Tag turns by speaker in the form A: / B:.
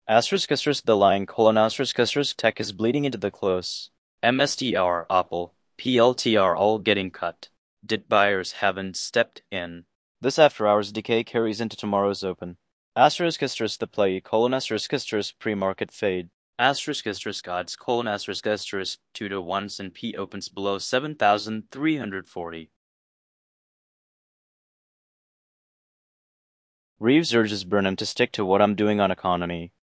A: Asterisk asterisk the line colon asterisk asterisk tech is bleeding into the close. MSTR Opel PLTR all getting cut. Did buyers haven't stepped in. This after-hours decay carries into tomorrow's open. Asterisk asterisk the play colon asterisk asterisk pre-market fade. Asterisk asterisk odds colon asterisk asterisk 2 to 1 and P opens below 7,340. Reeves urges Burnham to stick to what I'm doing on economy.